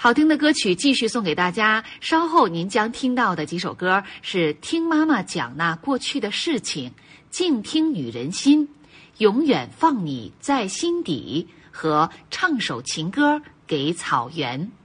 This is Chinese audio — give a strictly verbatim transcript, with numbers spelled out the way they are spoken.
好听的歌曲继续送给大家，稍后您将听到的几首歌是《听妈妈讲那过去的事情》、《静听女人心》、《永远放你在心底》和《唱首情歌给草原》。